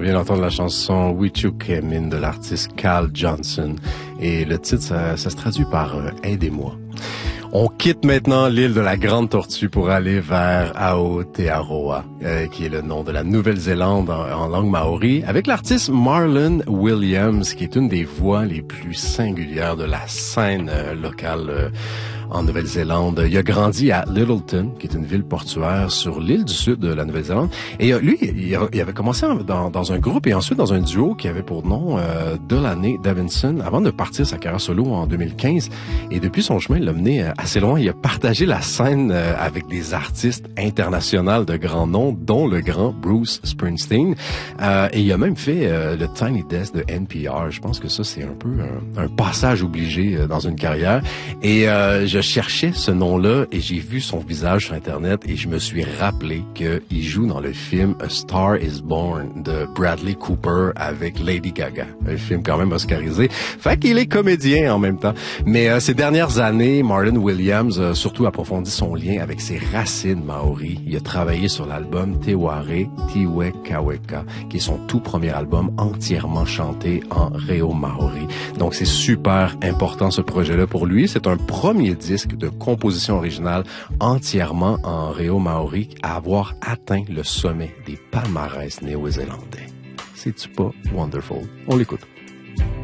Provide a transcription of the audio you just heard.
vient d'entendre la chanson We You Came In de l'artiste Cal Johnson. Et le titre, ça se traduit par Aidez-moi. On quitte maintenant l'île de la Grande Tortue pour aller vers Aotearoa, qui est le nom de la Nouvelle-Zélande en langue maori, avec l'artiste Marlon Williams, qui est une des voix les plus singulières de la scène locale en Nouvelle-Zélande. Il a grandi à Lyttelton, qui est une ville portuaire sur l'île du sud de la Nouvelle-Zélande. Et lui, il avait commencé dans un groupe et ensuite dans un duo qui avait pour nom Delaney Davidson, avant de partir sa carrière solo en 2015. Et depuis son chemin, il l'a mené assez loin. Il a partagé la scène avec des artistes internationaux de grand nom, dont le grand Bruce Springsteen. Et il a même fait le Tiny Desk de NPR. Je pense que ça, c'est un peu un passage obligé dans une carrière. Et je cherchais ce nom-là et j'ai vu son visage sur Internet et je me suis rappelé qu'il joue dans le film A Star is Born de Bradley Cooper avec Lady Gaga. Un film quand même oscarisé. Fait qu'il est comédien en même temps. Mais ces dernières années, Marlon Williams a surtout approfondi son lien avec ses racines maoris. Il a travaillé sur l'album Te Ware Tiwe Kaweka, qui est son tout premier album entièrement chanté en reo maori. Donc c'est super important ce projet-là pour lui. C'est un premier disque de composition originale entièrement en reo maori à avoir atteint le sommet des palmarès néo-zélandais. C'est-tu pas wonderful? On l'écoute.